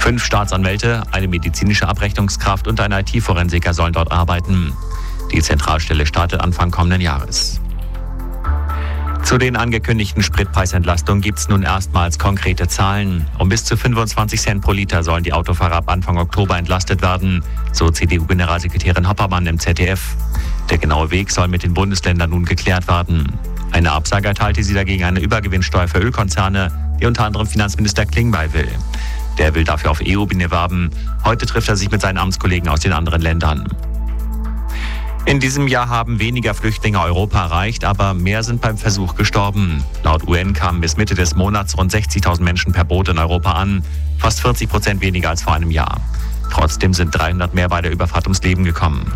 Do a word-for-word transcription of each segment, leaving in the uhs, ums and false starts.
Fünf Staatsanwälte, eine medizinische Abrechnungskraft und ein I T-Forensiker sollen dort arbeiten. Die Zentralstelle startet Anfang kommenden Jahres. Zu den angekündigten Spritpreisentlastungen gibt es nun erstmals konkrete Zahlen. Um bis zu fünfundzwanzig Cent pro Liter sollen die Autofahrer ab Anfang Oktober entlastet werden, so C D U-Generalsekretärin Hoppermann im Z D F. Der genaue Weg soll mit den Bundesländern nun geklärt werden. Eine Absage erteilte sie dagegen eine Übergewinnsteuer für Ölkonzerne, die unter anderem Finanzminister Klingbeil will. Der will dafür auf E U-Ebene werben. Heute trifft er sich mit seinen Amtskollegen aus den anderen Ländern. In diesem Jahr haben weniger Flüchtlinge Europa erreicht, aber mehr sind beim Versuch gestorben. Laut U N kamen bis Mitte des Monats rund sechzigtausend Menschen per Boot in Europa an, fast vierzig Prozent weniger als vor einem Jahr. Trotzdem sind dreihundert mehr bei der Überfahrt ums Leben gekommen.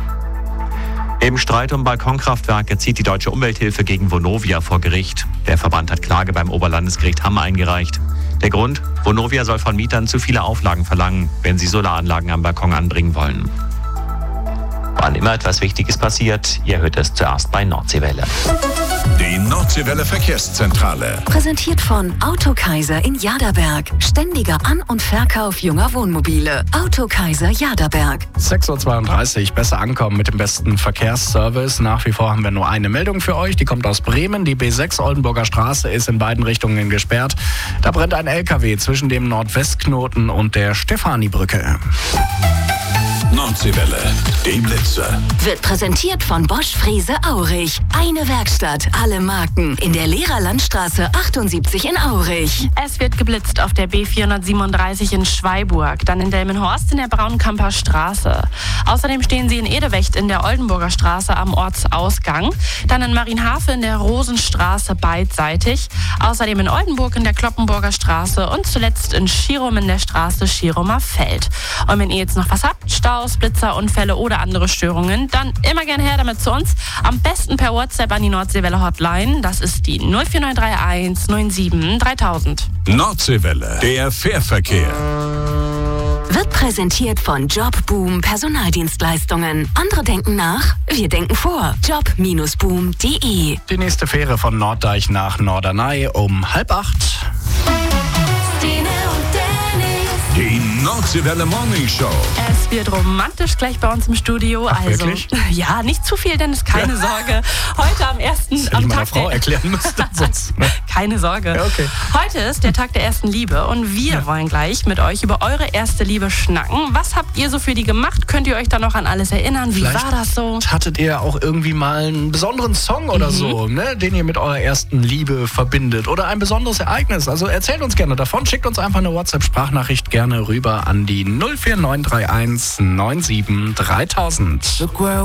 Im Streit um Balkonkraftwerke zieht die Deutsche Umwelthilfe gegen Vonovia vor Gericht. Der Verband hat Klage beim Oberlandesgericht Hamm eingereicht. Der Grund? Vonovia soll von Mietern zu viele Auflagen verlangen, wenn sie Solaranlagen am Balkon anbringen wollen. Wann immer etwas Wichtiges passiert, ihr hört es zuerst bei Nordseewelle. Die Nordseewelle Verkehrszentrale. Präsentiert von Autokaiser in Jaderberg. Ständiger An- und Verkauf junger Wohnmobile. Autokaiser Jaderberg. sechs Uhr zweiunddreißig, besser ankommen mit dem besten Verkehrsservice. Nach wie vor haben wir nur eine Meldung für euch, die kommt aus Bremen. Die B sechs Oldenburger Straße ist in beiden Richtungen gesperrt. Da brennt ein L K W zwischen dem Nordwestknoten und der Stefanibrücke. Nordseewelle, die Blitze. Wird präsentiert von Bosch Frese Aurich. Eine Werkstatt, alle Marken. In der Lehrerlandstraße achtundsiebzig in Aurich. Es wird geblitzt auf der B vierhundertsiebenunddreißig in Schweiburg, dann in Delmenhorst in der Braunkamper Straße. Außerdem stehen sie in Edewecht in der Oldenburger Straße am Ortsausgang, dann in Marienhafe in der Rosenstraße beidseitig, außerdem in Oldenburg in der Kloppenburger Straße und zuletzt in Schirum in der Straße Schirumer Feld. Und wenn ihr jetzt noch was habt, Staus, Blitzer, Unfälle oder andere Störungen, dann immer gerne her damit zu uns. Am besten per WhatsApp an die Nordseewelle Hotline. Das ist die null vier neun drei eins neun sieben dreitausend. Nordseewelle, der Fährverkehr. Wird präsentiert von Jobboom Personaldienstleistungen. Andere denken nach, wir denken vor. job Bindestrich boom punkt de. Die nächste Fähre von Norddeich nach Norderney um halb acht. Die Nordseewelle Morning Show. Es wird romantisch gleich bei uns im Studio. Ach, also wirklich? Ja, nicht zu viel, Dennis, keine ja. Sorge. Heute am ersten Das am ich meiner Tag Frau der erklären müsste, sonst. Keine Sorge. Ja, okay. Heute ist der Tag der ersten Liebe und wir ja. wollen gleich mit euch über eure erste Liebe schnacken. Was habt ihr so für die gemacht? Könnt ihr euch da noch an alles erinnern? Wie Vielleicht war das so? Hattet ihr auch irgendwie mal einen besonderen Song oder mhm. so, ne, den ihr mit eurer ersten Liebe verbindet? Oder ein besonderes Ereignis? Also erzählt uns gerne davon. Schickt uns einfach eine WhatsApp-Sprachnachricht gerne rüber an die null vier neun drei eins neun sieben dreitausend.